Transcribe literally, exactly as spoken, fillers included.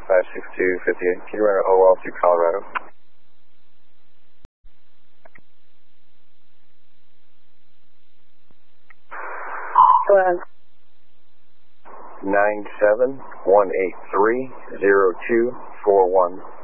five six two five eight. Can you run an O L to Colorado? Go ahead. nine seven one eight three zero two four one.